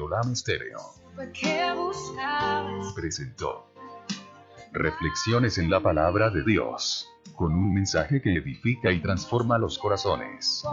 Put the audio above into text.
Radiogram Estéreo presentó Reflexiones en la Palabra de Dios, con un mensaje que edifica y transforma los corazones.